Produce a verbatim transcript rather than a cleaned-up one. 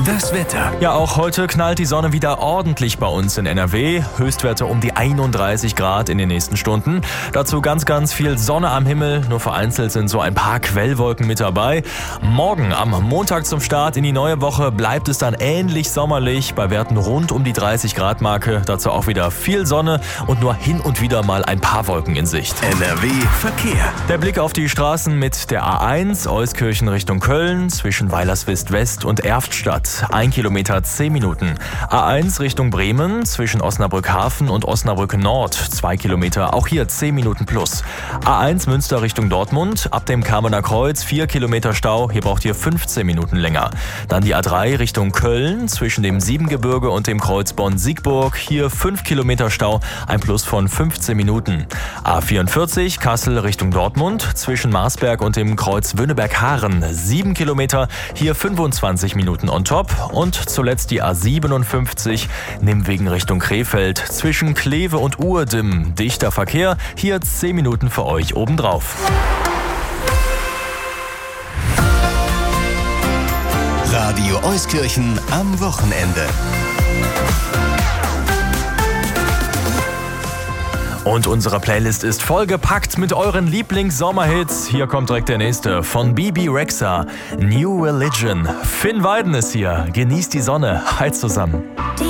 Das Wetter. Ja, auch heute knallt die Sonne wieder ordentlich bei uns in N R W. Höchstwerte um die einunddreißig Grad in den nächsten Stunden. Dazu ganz, ganz viel Sonne am Himmel. Nur vereinzelt sind so ein paar Quellwolken mit dabei. Morgen am Montag zum Start in die neue Woche bleibt es dann ähnlich sommerlich. Bei Werten rund um die dreißig Grad Marke. Dazu auch wieder viel Sonne und nur hin und wieder mal ein paar Wolken in Sicht. N R W Verkehr. Der Blick auf die Straßen mit der A eins, Euskirchen Richtung Köln, zwischen Weilerswist West und Erftstadt. Ein Kilometer zehn Minuten. A eins Richtung Bremen, zwischen Osnabrück Hafen und Osnabrück Nord. Zwei Kilometer, auch hier zehn Minuten plus. A eins Münster Richtung Dortmund, ab dem Kamener Kreuz vier Kilometer Stau. Hier braucht ihr fünfzehn Minuten länger. Dann die A drei Richtung Köln, zwischen dem Siebengebirge und dem Kreuz Bonn-Siegburg. Hier fünf Kilometer Stau, ein Plus von fünfzehn Minuten. A vierundvierzig Kassel Richtung Dortmund, zwischen Marsberg und dem Kreuz Wünnenberg-Haaren. sieben Kilometer, hier fünfundzwanzig Minuten on top. Und zuletzt die A siebenundfünfzig, Nimwegen Richtung Krefeld, zwischen Kleve und Uhrdim. Dichter Verkehr, hier zehn Minuten für euch obendrauf. Radio Euskirchen am Wochenende. Und unsere Playlist ist vollgepackt mit euren Lieblings-Sommerhits. Hier kommt direkt der nächste von Bebe Rexha, New Religion. Finn Weiden ist hier. Genießt die Sonne. Hi zusammen.